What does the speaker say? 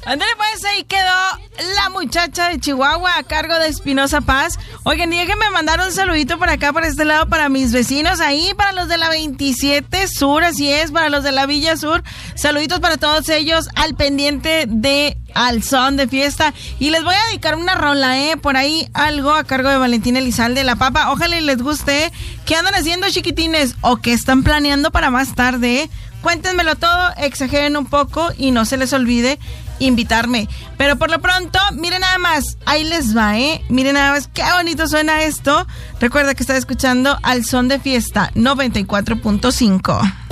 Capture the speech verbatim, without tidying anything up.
Ándale, pues ahí quedó la muchacha de Chihuahua a cargo de Espinosa Paz. Oigan, déjenme mandar un saludito por acá, por este lado, para mis vecinos ahí, para los de la veintisiete Sur, así es, para los de la Villa Sur. Saluditos para todos ellos al pendiente de Al Son de Fiesta. Y les voy a dedicar una rola, ¿eh? Por ahí algo a cargo de Valentina Elizalde, La Papa. Ojalá y les guste. ¿Qué andan haciendo, chiquitines? ¿O qué están planeando para más tarde? Cuéntenmelo todo, exageren un poco y no se les olvide invitarme. Pero por lo pronto, miren nada más, ahí les va, ¿eh? Miren nada más, qué bonito suena esto. Recuerda que está escuchando Al Son de Fiesta noventa y cuatro punto cinco.